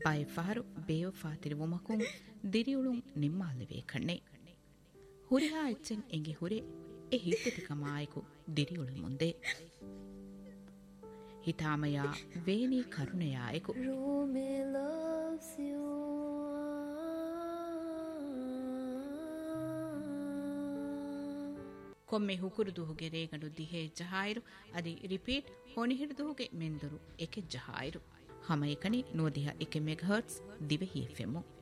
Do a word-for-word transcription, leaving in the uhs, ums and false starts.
ಬಾಯಿ ಫಾರು ಬೇವಫಾ ತಿರುವುಮಕುಂ ದಿರಿಯುಳುಂ ನಿಮ್ಮಾಲಿವೆ ಕಣ್ಣೆ ಹುರಿಹಾ ಎಚ್ಚೆನ್ ಎಂಗೆ ಹುರೆ ಎ ಹಿಟ್ಟತಿಕಮಾಯಕು ದಿರಿಯುಳು ಮುಂದೆ ಹಿತಾಮಯ ವೇಣಿ ಕರುಣೆಯಾಯಕು ಕೊಮ್ಮೆ ಹುಕುರುದುಹುಗೆ ರೇಗಡು ದಿಹೆ ಜಹಾಯಿರು ಅದಿ ರಿಪೀಟ್ ಹೊಣಿಹಿಡಿದುಹುಗೆ ಮೆಂದುರು ಎಕೆ ಜಹಾಯಿರು ಹಮೈಕಣಿ ನೋದಿಹ ಎಕೆ ಮೆಗಾಹರ್ಟ್ಸ್ ದಿವೆ ಹೀಫೆಮು